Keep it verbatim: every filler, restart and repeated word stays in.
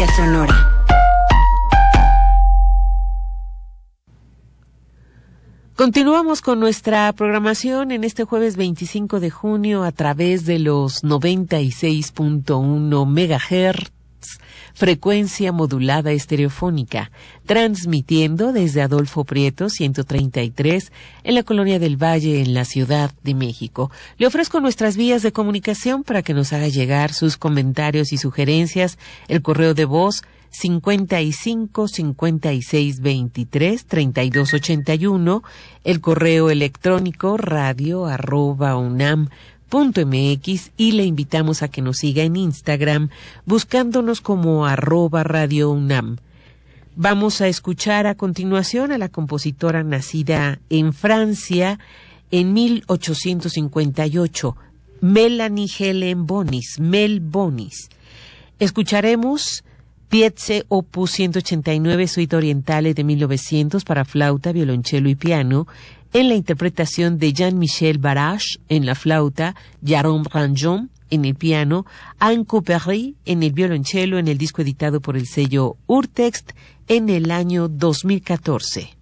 Experiencia sonora. Continuamos con nuestra programación en este jueves veinticinco de junio a través de los noventa y seis punto uno megahertz, frecuencia modulada estereofónica, transmitiendo desde Adolfo Prieto ciento treinta y tres en la Colonia del Valle, en la Ciudad de México. Le ofrezco nuestras vías de comunicación para que nos haga llegar sus comentarios y sugerencias. El correo de voz cincuenta y cinco, cincuenta y seis, veintitrés, treinta y dos ochenta y uno, el correo electrónico radio arroba unam punto mx, y le invitamos a que nos siga en Instagram buscándonos como arroba radio unam. Vamos a escuchar a continuación a la compositora nacida en Francia en mil ochocientos cincuenta y ocho, Melanie Helen Bonis, Mel Bonis. Escucharemos Pietze opus ciento ochenta y nueve, Suite Orientale de mil novecientos para flauta, violonchelo y piano, en la interpretación de Jean-Michel Barrache en la flauta, Jérôme Ranjon en el piano, Anne Coupery en el violonchelo, en el disco editado por el sello Urtext en el año dos mil catorce.